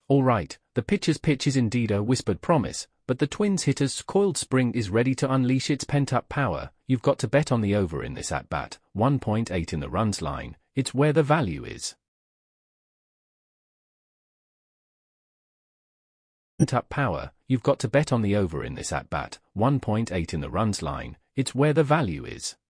All right, the pitcher's pitch is indeed a whispered promise, but the Twins hitter's coiled spring is ready to unleash its pent-up power. You've got to bet on the over in this at-bat. 1.8 in the runs line. It's where the value is. Pent-up power. You've got to bet on the over in this at-bat. 1.8 in the runs line. It's where the value is.